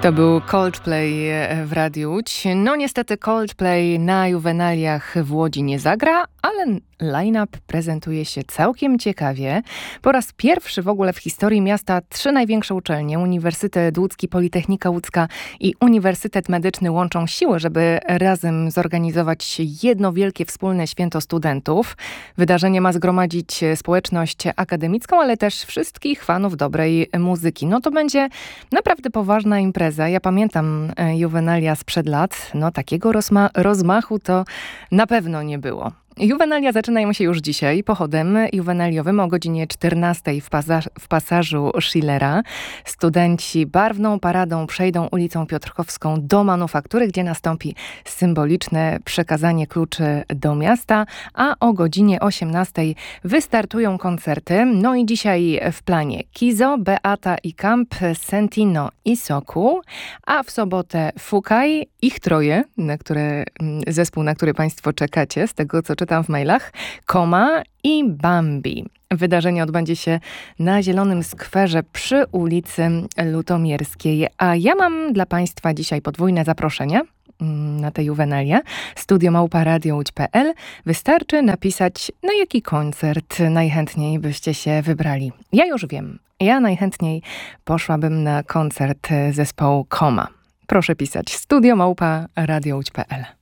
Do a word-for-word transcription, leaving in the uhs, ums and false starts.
To był Coldplay w Radiu Łódź. No niestety Coldplay na Juwenaliach w Łodzi nie zagra, ale line-up prezentuje się całkiem ciekawie. Po raz pierwszy w ogóle w historii miasta trzy największe uczelnie, Uniwersytet Łódzki, Politechnika Łódzka i Uniwersytet Medyczny łączą siły, żeby razem zorganizować jedno wielkie wspólne święto studentów. Wydarzenie ma zgromadzić społeczność akademicką, ale też wszystkich fanów dobrej muzyki. No to będzie naprawdę poważna impreza. Ja pamiętam Juwenalia sprzed lat. No takiego rozma- rozmachu to na pewno nie było. Juwenalia zaczynają się już dzisiaj pochodem juwenaliowym o godzinie czternastej w, pasaż- w pasażu Schillera. Studenci barwną paradą przejdą ulicą Piotrkowską do Manufaktury, gdzie nastąpi symboliczne przekazanie kluczy do miasta, a o godzinie osiemnastej wystartują koncerty. No i dzisiaj w planie Kizo, Beata i Camp, Sentino i Sokół, a w sobotę Fukaj, ich troje, na które, zespół, na który Państwo czekacie, z tego co czytam w mailach, Koma i Bambi. Wydarzenie odbędzie się na Zielonym Skwerze przy ulicy Lutomierskiej. A ja mam dla Państwa dzisiaj podwójne zaproszenie na tę Juwenalię. Studio małpa radio łódź kropka pe el. Wystarczy napisać, na jaki koncert najchętniej byście się wybrali. Ja już wiem. Ja najchętniej poszłabym na koncert zespołu Koma. Proszę pisać studio małpa radio łódź kropka pe el.